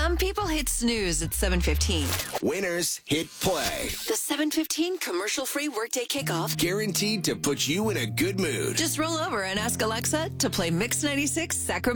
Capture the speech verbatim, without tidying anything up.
Some people hit snooze at seven fifteen. Winners hit play. The seven fifteen commercial-free workday kickoff. Guaranteed to put you in a good mood. Just roll over and ask Alexa to play Mix ninety-six Sacramento.